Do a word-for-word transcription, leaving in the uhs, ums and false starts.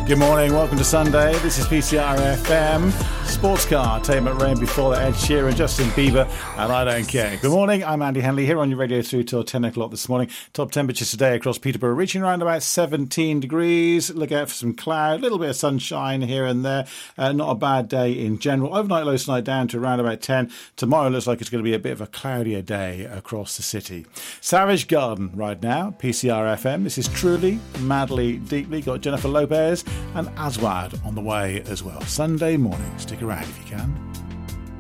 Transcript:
Good morning, welcome to Sunday. This is P C R F M. Sports car, Tamar Rain before that, Ed Sheeran, Justin Bieber, and I don't care. Good morning, I'm Andy Henley here on your radio through till ten o'clock this morning. Top temperatures today across Peterborough reaching around about seventeen degrees. Look out for some cloud, a little bit of sunshine here and there. Uh, not a bad day in general. Overnight low tonight down to around about ten. Tomorrow looks like it's going to be a bit of a cloudier day across the city. Savage Garden right now, P C R F M. This is Truly, Madly, Deeply. Got Jennifer Lopez and Aswad on the way as well. Sunday morning. Stick around if you can.